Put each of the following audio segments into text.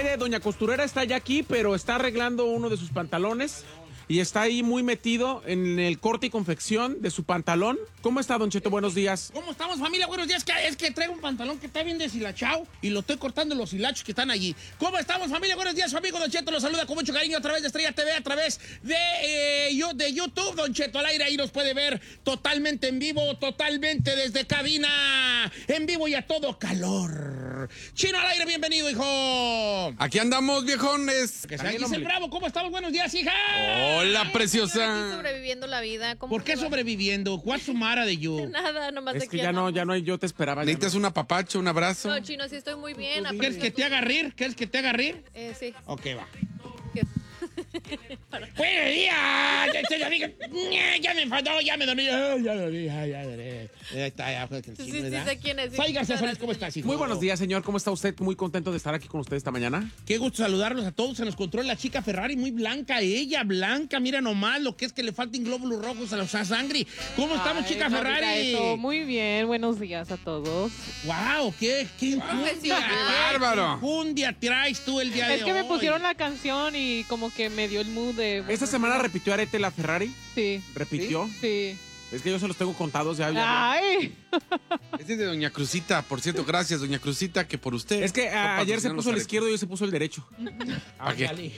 aire, doña costurera está ya aquí, pero está arreglando uno de sus pantalones y está ahí muy metido en el corte y confección de su pantalón. ¿Cómo está, don Cheto? Buenos días. ¿Cómo estamos, familia? Buenos días. Es que traigo un pantalón que está bien deshilachado y lo estoy cortando los hilachos que están allí. ¿Cómo estamos, familia? Buenos días. Su amigo Don Cheto los saluda con mucho cariño a través de Estrella TV, a través de YouTube. Don Cheto al aire, ahí nos puede ver totalmente en vivo, totalmente desde cabina, en vivo y a todo calor. Chino al aire, bienvenido, hijo. Aquí andamos, viejones. Que sea Giselle Bravo. ¿Cómo estamos? Buenos días, hija. Hola, Aquí preciosa. sobreviviendo la vida. ¿Por qué sobreviviendo? What's the matter de you? Nada, nomás Es de que ya no hay, yo te esperaba. ¿Necesitas un apapacho, un abrazo? No, Chino, sí estoy muy bien. ¿Quieres que te haga rir? ¿Quieres que te haga rir? Sí. Ok, va. ¿Qué? ¡Buenos días! Ya me enfadó, ya me dormí. Ya dormí. Ya está, ya. Sí, sé quién es. Soy García Solís, ¿cómo estás, hijo? Muy buenos días, señor. ¿Cómo está usted? Muy contento de estar aquí con usted esta mañana. Qué gusto saludarlos a todos. Se nos encontró la chica Ferrari, muy blanca. Ella, blanca. Mira nomás lo que es que le falten glóbulos rojos a los sangre. ¿Cómo estamos, chica Ferrari? Muy bien, buenos días a todos. ¡Wow! ¡Qué profesional! ¡Bárbaro! Infundia traes tú el día de hoy! Es que me pusieron la canción y como que me dio el mood de... Esta semana repitió Arete la Ferrari. Sí. ¿Repitió? Sí. Es que yo se los tengo contados ya. ¡Ay! Este es de doña Cruzita, por cierto, gracias, doña Cruzita, que por usted. Es que ayer se patrocinó puso el los izquierdo y hoy se puso el derecho. Ándale.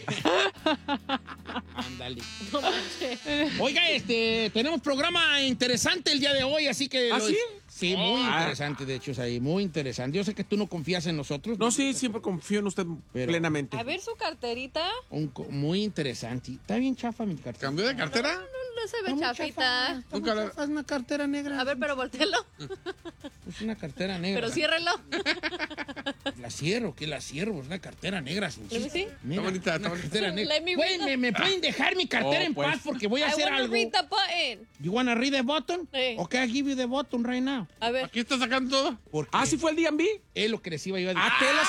Ándale. Oiga, tenemos programa interesante el día de hoy, así que... ¿Ah, sí? Sí, muy interesante, de hecho, es ahí, muy interesante. Yo sé que tú no confías en nosotros. No, sí, siempre confío en usted plenamente. A ver su carterita. Muy interesante. Está bien chafa mi cartera. ¿Cambió de cartera? No se ve Está muy chafita. chafa. Está muy chafa, es una cartera negra. A ver, pero voltealo. Es una cartera negra. Pero ciérrelo. La cierro, que la cierro, es una cartera negra. Sin Let me see. Mira, Está bonita, está una bonita. cartera negra. Let me Güey, read me pueden dejar mi cartera en pues. paz porque voy a I hacer want to algo. read the button. You wanna read the button? Sí. Okay, I give you the button right now. A ver. ¿Aquí está sacando todo? Porque ¿Ah, sí fue el D&B? es lo que les iba yo a decir. ¡Ah, tela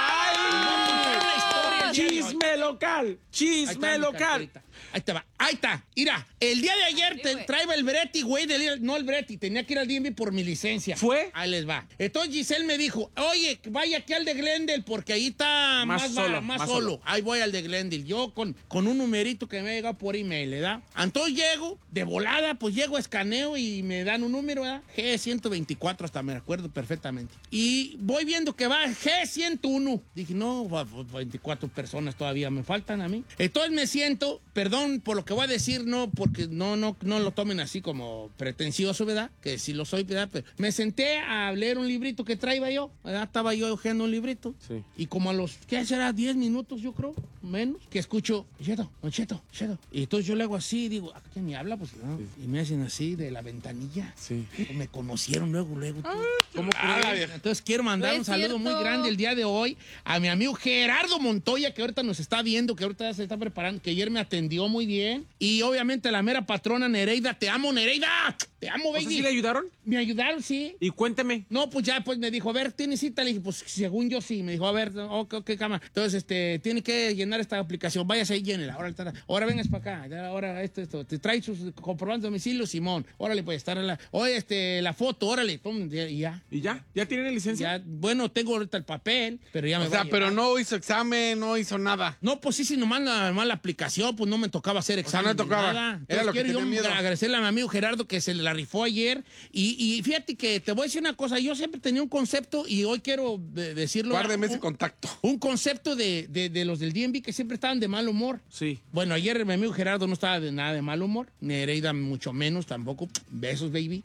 sabor! Una historia el día de hoy. ¡Chisme local! Ahí ¡Chisme está mi local! carterita. Ahí te va. Ahí está. Mira, el día de ayer güey. traía el Bretti, güey. No el Bretti. Tenía que ir al DMV por mi licencia. ¿Fue? Ahí les va. Entonces Giselle me dijo, oye, vaya aquí al de Glendale porque ahí está Más más solo. Ahí voy al de Glendale. Yo con un numerito que me ha llegado por email, ¿verdad? Entonces llego, de volada, pues llego, escaneo y me dan un número, ¿verdad? G124, hasta me acuerdo perfectamente. Y voy viendo que va G101. Dije, no, 24 personas todavía me faltan a mí. Entonces me siento, perdón por lo que voy a decir, no, porque no lo tomen así como pretencioso, ¿verdad? Que sí lo soy, ¿verdad? Pero me senté a leer un librito que traía yo, ¿verdad? Estaba yo hojeando un librito. Sí. Y como a los, ¿qué será? 10 minutos, yo creo, menos, que escucho, Cheto. Y entonces yo le hago así, digo, ¿a quién me habla? Pues no. Y me hacen así de la ventanilla. Sí. Me conocieron luego. ¿Cómo crees? Entonces quiero mandar No un es saludo cierto. muy grande el día de hoy a mi amigo Gerardo Montoya, que ahorita nos está viendo, que ahorita se está preparando, que ayer me atendió muy bien. Y obviamente la mera patrona Nereida. ¡Te amo, Nereida! ¡Te amo, ¿O baby! sea, sí le ayudaron? Me ayudaron, sí. Y cuénteme. No, pues ya, pues me dijo, a ver, ¿tienes cita? Le dije, pues según yo sí. Me dijo, a ver, ok, cámara. Entonces, tiene que llenar esta aplicación. Váyase ahí, llénela. Ahora vengas para acá. Ahora esto. Te trae sus comprobantes de domicilio, Simón. Órale, pues, estar oye, la foto, órale. Pum, y ya. ¿Y ya? ¿Ya tienen licencia? Ya, bueno, tengo ahorita el papel, pero ya me O va sea, a pero llegar. no hizo examen, no hizo nada. No, pues sí, nomás la aplicación, pues no me tocaba hacer examen. no te tocaba. ni nada. Era Entonces, lo que quiero tenía yo miedo. agradecerle a mi amigo Gerardo que se la rifó ayer. Y fíjate que te voy a decir una cosa. Yo siempre tenía un concepto y hoy quiero decirlo. Guárdeme ese contacto. Un concepto de los del DMV que siempre estaban de mal humor. Sí. Bueno, ayer mi amigo Gerardo no estaba de nada de mal humor. Nereida mucho menos tampoco. Besos, baby.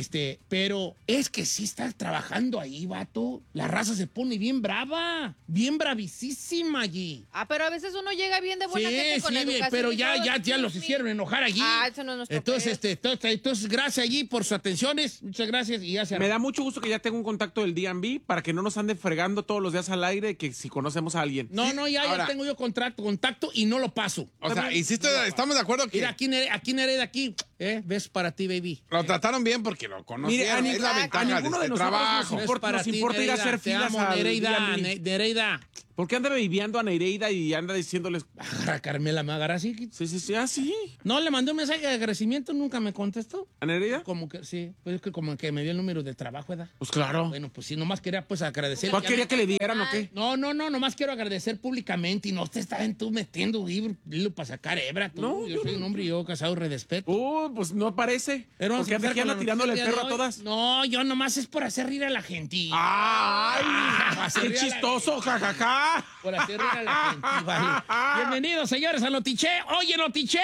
Pero es que sí estás trabajando ahí, vato. La raza se pone bien brava. Bien bravísima allí. Pero a veces uno llega bien de buena gente con educación. Pero y ya todo. los hicieron enojar allí. Eso no es nuestro Entonces, entonces, gracias allí por sus atenciones. Muchas gracias y ya se Me da mucho gusto que ya tengo un contacto del D&B para que no nos ande fregando todos los días al aire que si conocemos a alguien. No, ya Ahora- tengo yo contacto y no lo paso. O sea, estamos de acuerdo que Mira, aquí Nereida, aquí. Ves para ti, baby. lo trataron bien porque lo conocieron. Mire, es la a ventaja de ninguno de este nosotros trabajo. nos importa ir a hacer Te filas amo, al Nereida, D&B. Nereida. ¿Por qué anda viviendo a Nereida y anda diciéndoles... Agarra a Carmela, me agarra así. Sí, sí. No, le mandé un mensaje de agradecimiento, nunca me contestó. ¿A Nereida? Como que, sí, pues es que como que me dio el número de trabajo, ¿verdad? Pues claro. Bueno, pues sí, nomás quería pues agradecer. ¿Cuál quería que le dieran o qué? No, nomás quiero agradecer públicamente y no te estás tú metiendo hilo para sacar hebra. Tú. No, yo soy un hombre y yo casado respeto. Pues no parece. Pero Porque anda aquí anda tirándole el perro a todas. No, yo nomás es por hacer reír a la gente. ¡Ay! hacer ¡Qué reír a la chistoso, jajaja! Por hacer reír a la gente, vale. Bienvenidos, señores, a Notiche. ¡Oye, Notiche!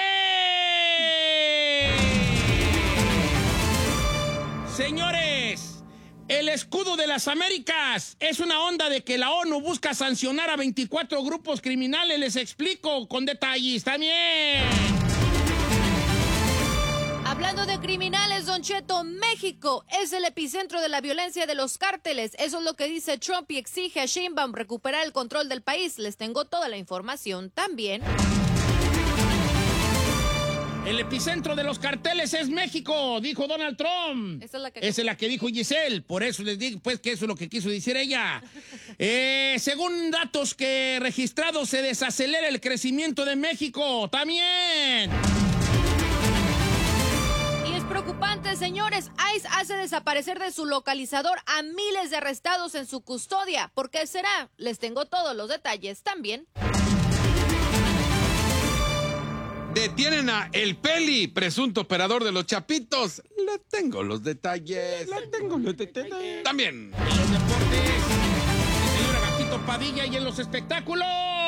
Señores, el escudo de las Américas es una onda de que la ONU busca sancionar a 24 grupos criminales. Les explico con detalles también. Hablando de criminales, Don Cheto, México es el epicentro de la violencia de los cárteles. Eso es lo que dice Trump y exige a Sheinbaum recuperar el control del país. Les tengo toda la información también. El epicentro de los carteles es México, dijo Donald Trump. Esa es la que dijo Giselle. Por eso les digo pues que eso es lo que quiso decir ella. Según datos que registrados, se desacelera el crecimiento de México. También. Y es preocupante, señores. ICE hace desaparecer de su localizador a miles de arrestados en su custodia. ¿Por qué será? Les tengo todos los detalles también. Detienen a El Peli, presunto operador de los Chapitos. Le tengo los detalles. También. En los deportes, el señor Agapito Padilla y en los espectáculos.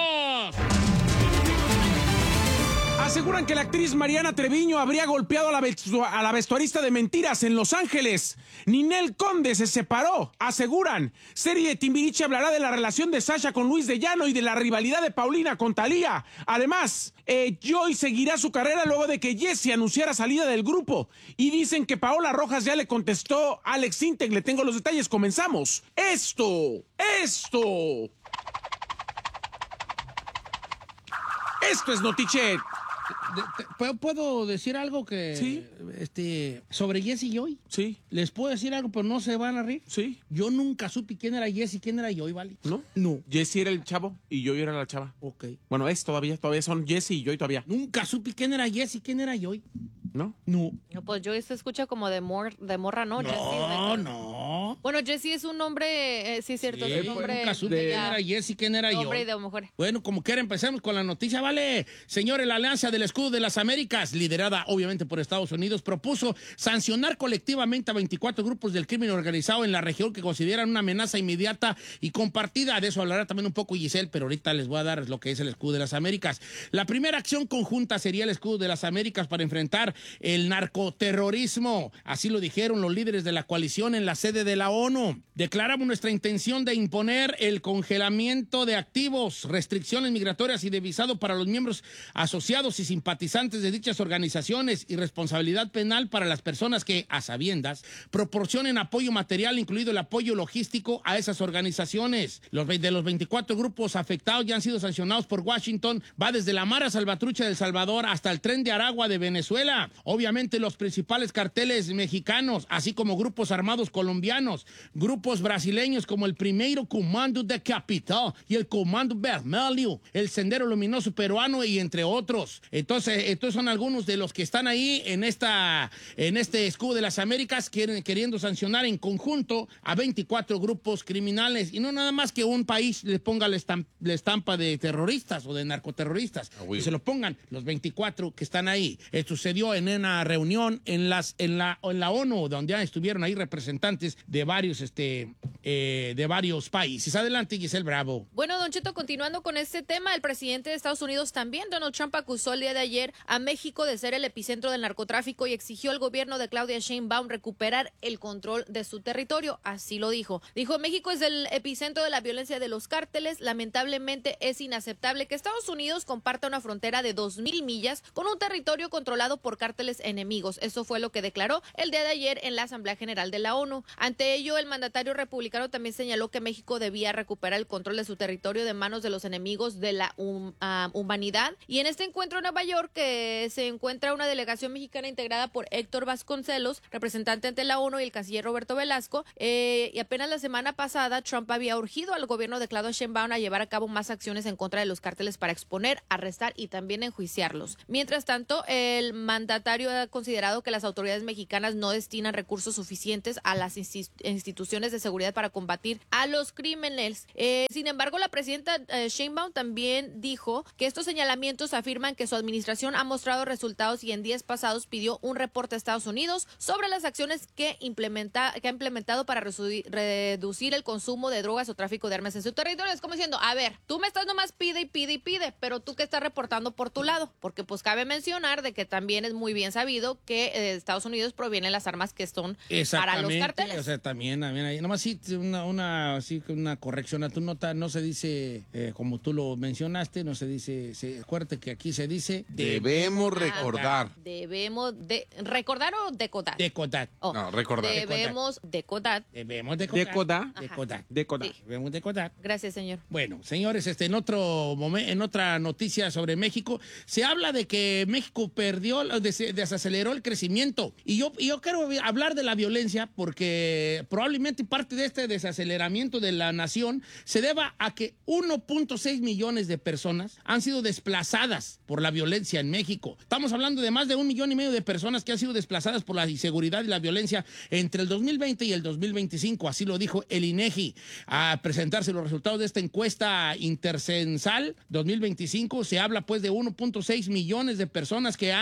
Aseguran que la actriz Mariana Treviño habría golpeado a la vestuarista de Mentiras en Los Ángeles. Ninel Conde se separó, aseguran. Serie de Timbiriche hablará de la relación de Sasha con Luis de Llano y de la rivalidad de Paulina con Thalía. Además, Joy seguirá su carrera luego de que Jessie anunciara salida del grupo. Y dicen que Paola Rojas ya le contestó a Alex Intec. Le tengo los detalles, comenzamos. Esto es Notichet. ¿Puedo decir algo que... Sí. sobre Jesse y Joy? Sí. Les puedo decir algo, pero no se van a reír. Sí. Yo nunca supe quién era Jesse y quién era Joy, ¿vale? ¿No? No. Jesse era el chavo y Joy era la chava. Ok. Bueno, todavía son Jesse y Joy todavía. Nunca supe quién era Jesse y quién era Joy. ¿No? No. No, pues Joy se escucha como de morra, ¿no? No. Bueno, Jesse es un nombre, sí, cierto, Sí, es un nombre nunca supe quién era Jesse y quién era Joy. hombre y de mujer. Bueno, como quiera, empecemos con la noticia, ¿vale? Señores, la Alianza del Escudo de las Américas, liderada obviamente por Estados Unidos, propuso sancionar colectivamente a 24 grupos del crimen organizado en la región que consideran una amenaza inmediata y compartida. De eso hablará también un poco Giselle, pero ahorita les voy a dar lo que es el Escudo de las Américas. La primera acción conjunta sería el Escudo de las Américas para enfrentar el narcoterrorismo. Así lo dijeron los líderes de la coalición en la sede de la ONU. Declaramos nuestra intención de imponer el congelamiento de activos, restricciones migratorias y de visado para los miembros asociados y simpatizantes de dichas organizaciones y responsabilidad penal para las personas que, a sabiendas, proporcionen apoyo material, incluido el apoyo logístico a esas organizaciones. De los 24 grupos afectados ya han sido sancionados por Washington. Va desde la Mara Salvatrucha de El Salvador hasta el Tren de Aragua de Venezuela. Obviamente los principales carteles mexicanos, así como grupos armados colombianos, grupos brasileños como el Primeiro Comando de Capital y el Comando Vermelho, el Sendero Luminoso peruano y entre otros. Entonces, estos son algunos de los que están ahí en este Escudo de las Américas queriendo sancionar en conjunto a 24 grupos criminales y no nada más que un país les ponga la estampa de terroristas o de narcoterroristas, que se lo pongan los 24 que están ahí. Esto sucedió en una reunión en la ONU, donde ya estuvieron ahí representantes de varios países. Adelante, Giselle Bravo. Bueno, Don Cheto, continuando con este tema, el presidente de Estados Unidos también, Donald Trump, acusó el día de ayer a México de ser el epicentro del narcotráfico y exigió al gobierno de Claudia Sheinbaum recuperar el control de su territorio. Así lo dijo. Dijo, México es el epicentro de la violencia de los cárteles. Lamentablemente es inaceptable que Estados Unidos comparta una frontera de 2,000 millas con un territorio controlado por cárteles cárteles enemigos. Eso fue lo que declaró el día de ayer en la Asamblea General de la ONU. Ante ello, el mandatario republicano también señaló que México debía recuperar el control de su territorio de manos de los enemigos de la humanidad. Y en este encuentro en Nueva York se encuentra una delegación mexicana integrada por Héctor Vasconcelos, representante ante la ONU, y el canciller Roberto Velasco. Y apenas la semana pasada, Trump había urgido al gobierno de Claudia Sheinbaum a llevar a cabo más acciones en contra de los cárteles para exponer, arrestar y también enjuiciarlos. Mientras tanto, el mandatario ha considerado que las autoridades mexicanas no destinan recursos suficientes a las instituciones de seguridad para combatir a los crímenes. Sin embargo, la presidenta Sheinbaum también dijo que estos señalamientos afirman que su administración ha mostrado resultados y en días pasados pidió un reporte a Estados Unidos sobre las acciones que ha implementado para reducir el consumo de drogas o tráfico de armas en su territorio. Es como diciendo, a ver, tú me estás nomás pide, pero tú qué estás reportando por tu lado, porque pues cabe mencionar de que también es muy bien sabido que de Estados Unidos provienen las armas que son para los carteles. O sea, también ahí, nomás sí, una corrección a tu nota, no se dice, como tú lo mencionaste, no se dice, acuérdate que aquí se dice... Debemos recordar. Debemos recordar o decodar. Decodar. Oh, No, recordar. Debemos decodar. Debemos decodar. Decodar. Sí. Debemos decodar. Gracias, señor. Bueno, señores, en otra noticia sobre México, se habla de que México desaceleró el crecimiento. Y yo quiero hablar de la violencia porque probablemente parte de este desaceleramiento de la nación se deba a que 1.6 millones de personas han sido desplazadas por la violencia en México. Estamos hablando de más de 1,5 millones de personas que han sido desplazadas por la inseguridad y la violencia entre el 2020 y el 2025. Así lo dijo el INEGI. A presentarse los resultados de esta encuesta intercensal 2025, se habla pues de 1.6 millones de personas que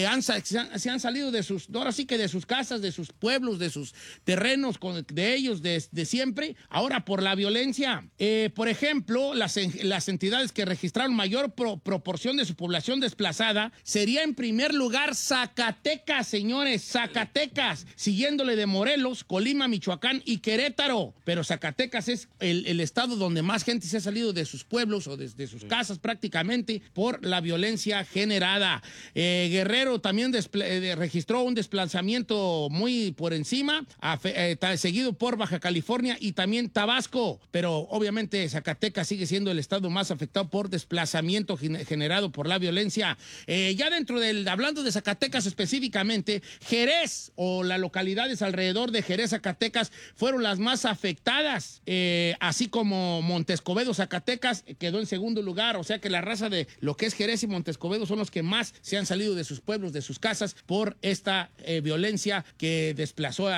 se han salido de sus, ahora sí que de sus casas, de sus pueblos, de sus terrenos, de ellos de siempre, ahora por la violencia. Por ejemplo, las entidades que registraron mayor proporción de su población desplazada sería en primer lugar Zacatecas, señores, Zacatecas, siguiéndole de Morelos, Colima, Michoacán y Querétaro. Pero Zacatecas es el estado donde más gente se ha salido de sus pueblos o de sus casas prácticamente por la violencia generada. Guerrero también registró un desplazamiento muy por encima, seguido por Baja California y también Tabasco. Pero obviamente Zacatecas sigue siendo el estado más afectado por desplazamiento generado por la violencia. Ya hablando de Zacatecas específicamente, Jerez o las localidades alrededor de Jerez, Zacatecas, fueron las más afectadas, así como Montescobedo, Zacatecas, quedó en segundo lugar. O sea que la raza de lo que es Jerez y Montescobedo son los que más se han salido de sus pueblos, de sus casas, por esta violencia que desplazó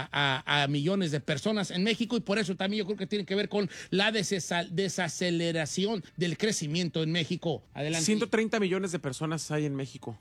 a millones de personas en México, y por eso también yo creo que tiene que ver con la desaceleración del crecimiento en México. Adelante. 130 millones de personas hay en México.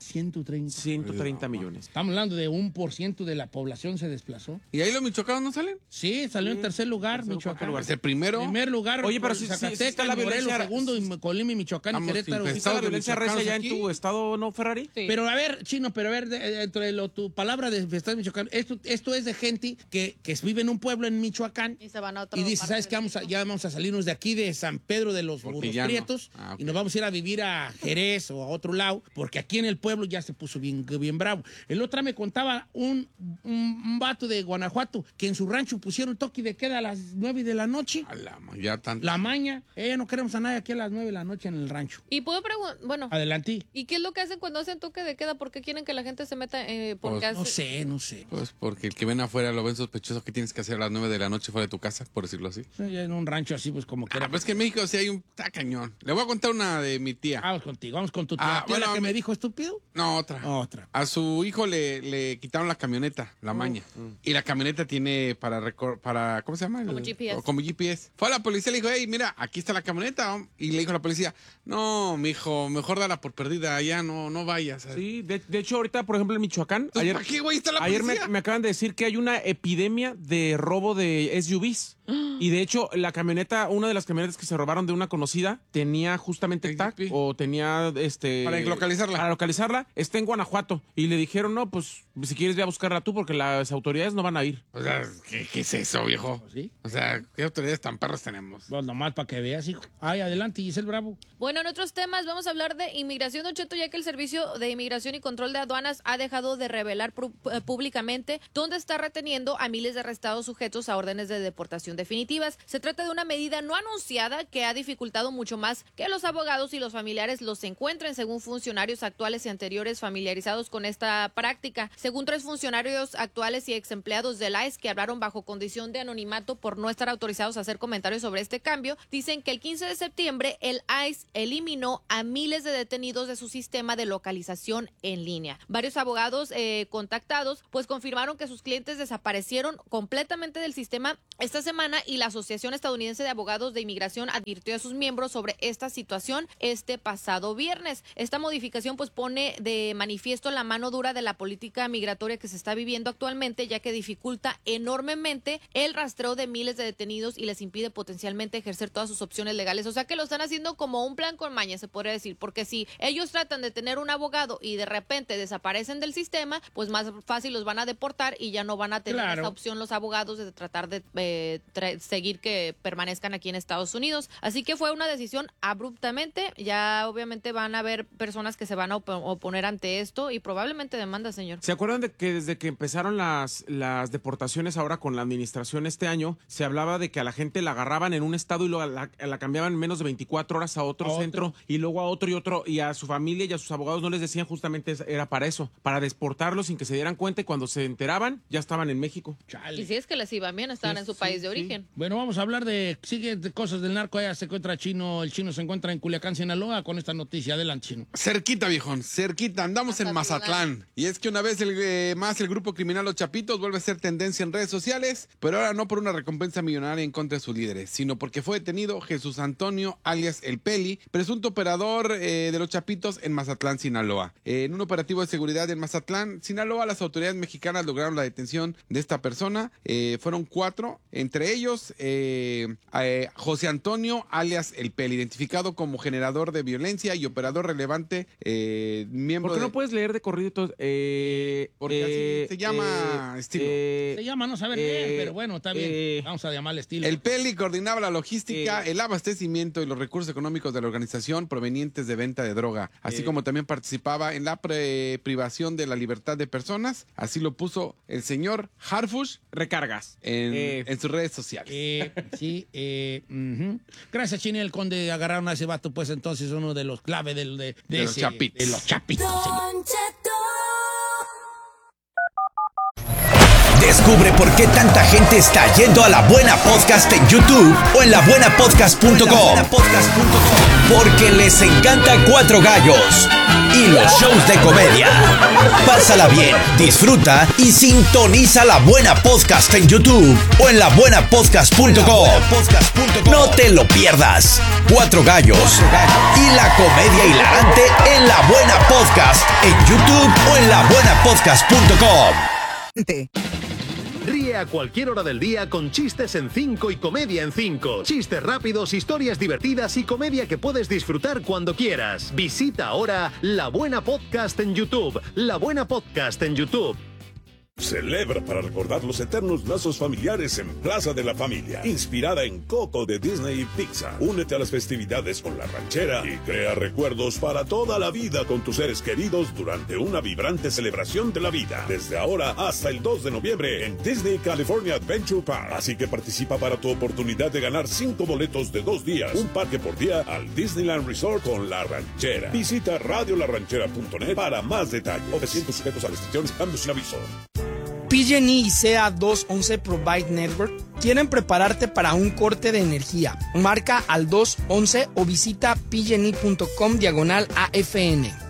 130 millones. Estamos hablando de 1% de la población se desplazó. ¿Y ahí los michoacanos no salen? Sí, salió en tercer lugar, Michoacán. ¿Es el primero? Primer lugar, Oye, pero Zacatecas, está la Morelos, violencia, segundo, y Colima y Michoacán y Querétaro. ¿Sí está la violencia recia ya en aquí? tu estado, no, Ferrari? Sí. Pero a ver, Chino, dentro de tu palabra de estado de Michoacán, esto es de gente que vive en un pueblo en Michoacán Y se van a otro y dice, parte ¿sabes qué? del- Ya vamos a salirnos de aquí de San Pedro de los Burros Portillano. Prietos Ok. y nos vamos a ir a vivir a Jerez o a otro lado, porque aquí en el pueblo ya se puso bien bravo. El otro me contaba un vato de Guanajuato que en su rancho pusieron toque de queda a las 9 de la noche. Ya tanto. La maña. No queremos a nadie aquí a las 9 de la noche en el rancho. Y puedo preguntar, bueno, Adelante. ¿y qué es lo que hacen cuando hacen toque de queda? ¿Por qué quieren que la gente se meta? Porque Pues, No sé. Pues porque el que ven afuera lo ven sospechoso que tienes que hacer a las 9 de la noche fuera de tu casa, por decirlo así. Ya en un rancho así, pues como que Pero es que en México sí hay un... Está cañón. Le voy a contar una de mi tía. Vamos contigo, vamos con tu tía. ¿Tía la que me dijo estúpido? No, otra. Otra. A su hijo le quitaron la camioneta, la maña. Y la camioneta tiene para ¿cómo se llama? Como GPS. Como GPS. Fue a la policía y le dijo, hey, mira, aquí está la camioneta. Y le dijo a la policía, no, mijo, mejor dala por perdida, ya no vayas. Sí, de hecho ahorita, por ejemplo, en Michoacán, Entonces, ¿para qué, güey, está la ayer policía? me acaban de decir que hay una epidemia de robo de SUVs. Y de hecho, una de las camionetas que se robaron de una conocida, tenía justamente tag o tenía Para localizarla. Para localizarla, está en Guanajuato. Y le dijeron, no, pues si quieres ve a buscarla tú porque las autoridades no van a ir. O sea, ¿qué es eso, viejo? ¿Sí? O sea, ¿qué autoridades tan perros tenemos? Pues nomás para que veas, hijo. Ay, adelante, Giselle Bravo. Bueno, en otros temas vamos a hablar de inmigración, Don Cheto, ya que el Servicio de Inmigración y Control de Aduanas ha dejado de revelar públicamente dónde está reteniendo a miles de arrestados sujetos a órdenes de deportación definitivas. Se trata de una medida no anunciada que ha dificultado mucho más que los abogados y los familiares los encuentren, según funcionarios actuales y anteriores familiarizados con esta práctica. Según 3 funcionarios actuales y ex empleados del ICE que hablaron bajo condición de anonimato por no estar autorizados a hacer comentarios sobre este cambio, dicen que el 15 de septiembre el ICE eliminó a miles de detenidos de su sistema de localización en línea. Varios abogados contactados pues confirmaron que sus clientes desaparecieron completamente del sistema esta semana, y la Asociación Estadounidense de Abogados de Inmigración advirtió a sus miembros sobre esta situación este pasado viernes. Esta modificación pues pone de manifiesto la mano dura de la política migratoria que se está viviendo actualmente, ya que dificulta enormemente el rastreo de miles de detenidos y les impide potencialmente ejercer todas sus opciones legales. O sea que lo están haciendo como un plan con maña, se podría decir, porque si ellos tratan de tener un abogado y de repente desaparecen del sistema, pues más fácil los van a deportar y ya no van a tener esa opción los abogados de tratar de seguir que permanezcan aquí en Estados Unidos. Así que fue una decisión abruptamente. Ya obviamente van a haber personas que se van a oponer ante esto y probablemente demanda, señor. ¿Se acuerdan de que desde que empezaron las deportaciones ahora con la administración este año, se hablaba de que a la gente la agarraban en un estado y luego la cambiaban en menos de 24 horas a otro centro y luego a otro y otro, y a su familia y a sus abogados no les decían justamente era para eso, para deportarlos sin que se dieran cuenta, y cuando se enteraban ya estaban en México? Chale. Y si es que les iban bien, estaban en su país de origen. Bueno, vamos a hablar de cosas del narco. Allá se encuentra el chino se encuentra en Culiacán, Sinaloa, con esta noticia. Adelante, Chino. Cerquita, viejón, cerquita. Andamos en Mazatlán. Y es que una vez el grupo criminal Los Chapitos vuelve a ser tendencia en redes sociales, pero ahora no por una recompensa millonaria en contra de sus líderes, sino porque fue detenido Jesús Antonio, alias El Peli, presunto operador de Los Chapitos en Mazatlán, Sinaloa. En un operativo de seguridad en Mazatlán, Sinaloa, las autoridades mexicanas lograron la detención de esta persona. Fueron 4, entre ellos José Antonio, alias El Peli, identificado como generador de violencia y operador relevante, miembro. ¿Por qué no puedes leer de corrido todo? Porque así se llama estilo. Se llama no saber leer, pero bueno, está bien. Vamos a llamarle estilo. El Peli coordinaba la logística, el abastecimiento y los recursos económicos de la organización provenientes de venta de droga, así como también participaba en la privación de la libertad de personas. Así lo puso el señor Harfush Recargas en sus redes sociales. Sí. Gracias, Chini, el conde. Agarraron a ese vato, pues entonces uno de los clave de los Chapitos. De los Chapitos. Descubre por qué tanta gente está yendo a La Buena Podcast en YouTube o en labuenapodcast.com. Porque les encanta Cuatro Gallos y los shows de comedia. Pásala bien, disfruta y sintoniza La Buena Podcast en YouTube o en labuenapodcast.com. No te lo pierdas. Cuatro Gallos y la comedia hilarante en La Buena Podcast en YouTube o en labuenapodcast.com. Ríe a cualquier hora del día con Chistes en 5 y Comedia en 5. Chistes rápidos, historias divertidas y comedia que puedes disfrutar cuando quieras. Visita ahora La Buena Podcast en YouTube. La Buena Podcast en YouTube. Celebra para recordar los eternos lazos familiares en Plaza de la Familia, inspirada en Coco de Disney y Pixar. Únete a las festividades con La Ranchera y crea recuerdos para toda la vida con tus seres queridos durante una vibrante celebración de la vida. Desde ahora hasta el 2 de noviembre en Disney California Adventure Park. Así que participa para tu oportunidad de ganar 5 boletos de 2 días, un parque por día al Disneyland Resort con La Ranchera. Visita radiolaranchera.net para más detalles. Ofreciendo sujetos a restricciones, cambios sin aviso. PG&E y CA211 Provide Network quieren prepararte para un corte de energía. Marca al 211 o visita pgne.com/AFN.